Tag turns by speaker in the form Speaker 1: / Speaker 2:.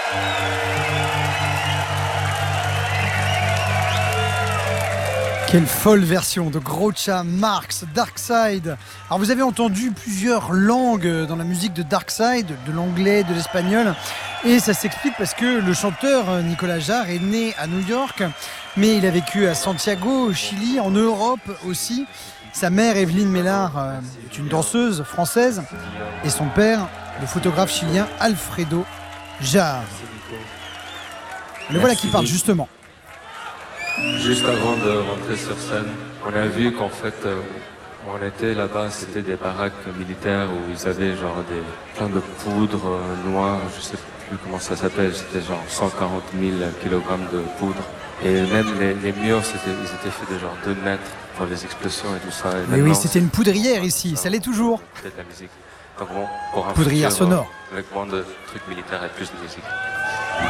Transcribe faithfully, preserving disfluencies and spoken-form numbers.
Speaker 1: Quelle folle version de Groucho Marx, Darkside. Alors vous avez entendu plusieurs langues dans la musique de Darkside, de l'anglais, de l'espagnol, et ça s'explique parce que le chanteur Nicolas Jarre est né à New York, mais il a vécu à Santiago, au Chili, en Europe aussi. Sa mère, Evelyne Mélard, est une danseuse française, et son père, le photographe chilien Alfredo Jarre. Le voilà qui parle justement.
Speaker 2: Juste avant de rentrer sur scène, on a vu qu'en fait, euh, on était là-bas, c'était des baraques militaires où ils avaient genre des plein de poudre euh, noire, je sais plus comment ça s'appelle, c'était genre cent quarante mille kilogrammes de poudre. Et même les, les murs, c'était, ils étaient faits de genre deux mètres pour les explosions et tout ça. Et
Speaker 1: Mais oui, c'était une poudrière ici, ça l'est toujours.
Speaker 2: C'était de la musique. Donc bon, pour un
Speaker 1: poudrière
Speaker 2: futur,
Speaker 1: sonore.
Speaker 2: Avec moins de trucs militaires et plus de musique.